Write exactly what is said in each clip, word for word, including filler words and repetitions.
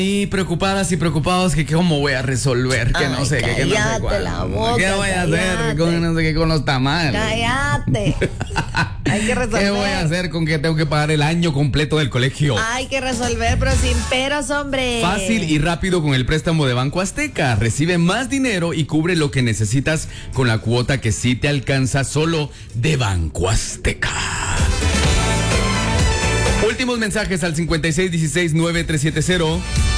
Y preocupadas y preocupados que cómo voy a resolver, que Ay, no sé, que, que no sé cállate cuál. la boca, ¿Qué voy a hacer cállate. con no sé qué con los tamales? Cállate. Hay que resolver. ¿Qué voy a hacer con que tengo que pagar el año completo del colegio? Hay que resolver, pero sin peros, hombre. Fácil y rápido con el préstamo de Banco Azteca. Recibe más dinero y cubre lo que necesitas con la cuota que sí te alcanza solo de Banco Azteca. Últimos mensajes al cincuenta y seis dieciséis nueve tres siete cero.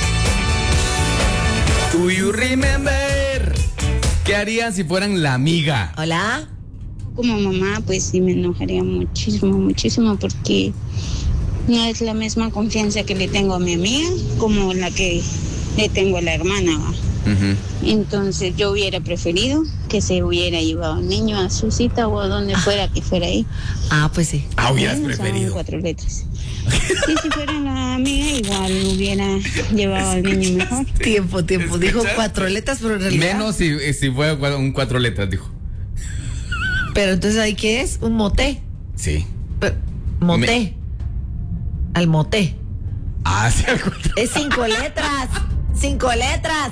Do you remember? ¿Qué harían si fueran la amiga? Hola. Como mamá, pues sí me enojaría muchísimo, muchísimo, porque no es la misma confianza que le tengo a mi amiga como la que le tengo a la hermana, ¿va? Uh-huh. Entonces yo hubiera preferido que se hubiera llevado al niño a su cita o a donde fuera que fuera ahí. Ah, pues sí. Ah, hubieras Bueno, son preferido. cuatro letras. Y si fuera la amiga, igual hubiera llevado al niño mejor. Tiempo, tiempo. Dijo ¿Escuchas? cuatro letras, pero en realidad. Menos si, si fuera cua- un cuatro letras, dijo. Pero entonces, ¿ahí qué es? Un moté. Sí. Pero, moté. Me- Al moté. Ah, sí, al cuatro. Es cinco letras. Cinco letras.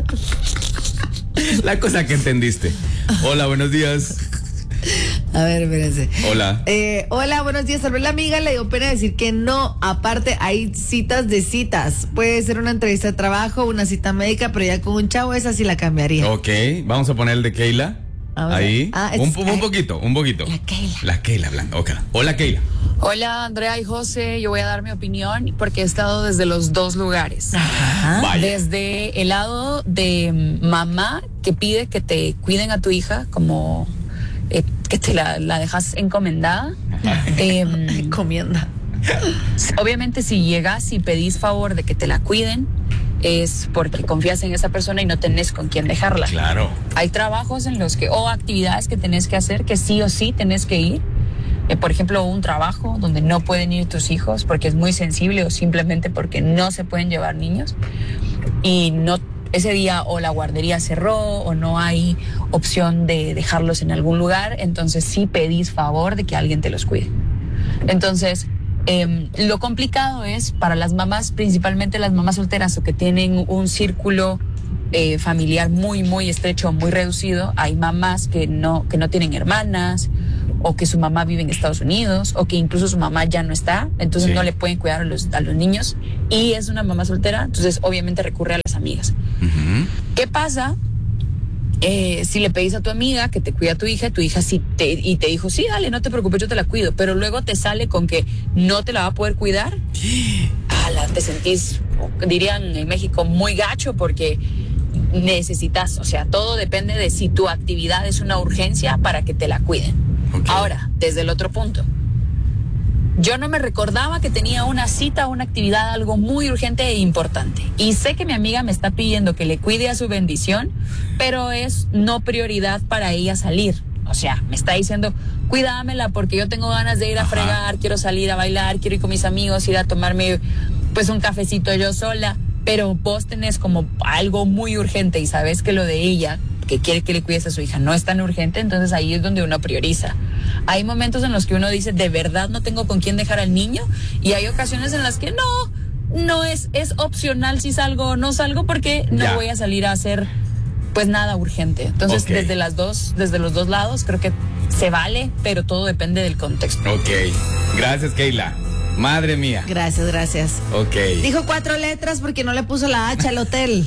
La cosa que entendiste. Hola, buenos días. A ver, espérense. Hola. Eh, hola, buenos días. Tal vez la amiga le dio pena decir que no. Aparte, hay citas de citas. Puede ser una entrevista de trabajo, una cita médica, pero ya con un chavo esa sí la cambiaría. Ok, vamos a poner el de Keila. Vamos a- Ahí. ah, es- un, po- un ay. poquito, un poquito. La Keila. La Keila Blanca. Ok. Hola, Keila. Hola Andrea y José, yo voy a dar mi opinión porque he estado desde los dos lugares. Ajá. Vaya. Desde el lado de mamá que pide que te cuiden a tu hija, como eh, que te la, la dejas encomendada. Em, Encomienda. obviamente si llegas y pedís favor de que te la cuiden, es porque confías en esa persona y no tenés con quién dejarla. Claro. Hay trabajos en los que, o actividades que tenés que hacer que sí o sí tenés que ir. Eh, por ejemplo, un trabajo donde no pueden ir tus hijos porque es muy sensible o simplemente porque no se pueden llevar niños y no ese día o la guardería cerró o no hay opción de dejarlos en algún lugar, entonces sí pedís favor de que alguien te los cuide. Entonces, eh, lo complicado es para las mamás, principalmente las mamás solteras o que tienen un círculo eh, familiar muy, muy estrecho, muy reducido. Hay mamás que no, que no tienen hermanas o que su mamá vive en Estados Unidos o que incluso su mamá ya no está, entonces Sí. no le pueden cuidar a los, a los niños y es una mamá soltera, entonces obviamente recurre a las amigas. Ujú. ¿Qué pasa eh, si le pedís a tu amiga que te cuida a tu hija, tu hija sí te, y te dijo, sí, dale, no te preocupes, yo te la cuido, pero luego te sale con que no te la va a poder cuidar? Ala, te sentís, dirían en México, muy gacho porque necesitas, o sea, todo depende de si tu actividad es una urgencia para que te la cuiden. Ok. Ahora, desde el otro punto, yo no me recordaba que tenía una cita, una actividad, algo muy urgente e importante. Y sé que mi amiga me está pidiendo que le cuide a su bendición, pero es no prioridad para ella salir. O sea, me está diciendo, cuídamela porque yo tengo ganas de ir a Ajá. fregar, quiero salir a bailar, quiero ir con mis amigos, ir a tomarme pues un cafecito yo sola. Pero vos tenés como algo muy urgente y sabes que lo de ella, que quiere que le cuides a su hija, no es tan urgente, entonces ahí es donde uno prioriza. Hay momentos en los que uno dice, de verdad no tengo con quién dejar al niño, y hay ocasiones en las que no, no es, es opcional si salgo o no salgo porque no Ya. voy a salir a hacer pues nada urgente. Entonces Ok. desde las dos, desde los dos lados creo que se vale, pero todo depende del contexto. Ok. Gracias, Keila. Madre mía. Gracias, gracias. Ok. Dijo cuatro letras porque no le puso la H al hotel.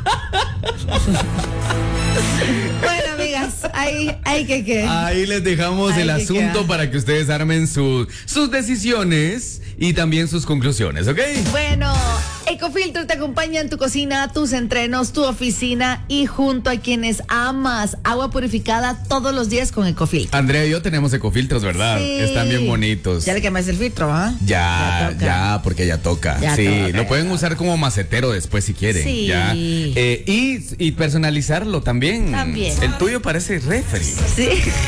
Bueno, amigas, ahí, ahí que quede. Ahí les dejamos Ahí el que asunto queda. para que ustedes armen su- sus decisiones y también sus conclusiones, ¿ok? Bueno, Ecofiltro te acompaña en tu cocina, tus entrenos, tu oficina y junto a quienes amas. Agua purificada todos los días con Ecofiltro. Andrea y yo tenemos ecofiltros, ¿verdad? Sí. Están bien bonitos. Ya le quemaste el filtro, ¿ah? Ya, toca. ya, porque ya toca. Ya sí, toca, lo pueden ya usar como macetero después si quieren. Sí. Ya. Eh, y, y personalizarlo también. También. El tuyo parece refri. Sí.